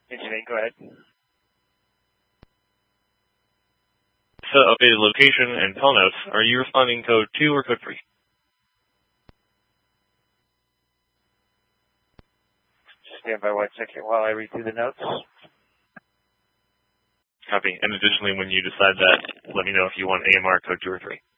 Engine 8, go ahead. Set updated location and tell notes. Are you responding code 2 or code 3? Stand by 1 second while I read through the notes. Copy. And additionally, when you decide that, let me know if you want AMR code 2 or 3.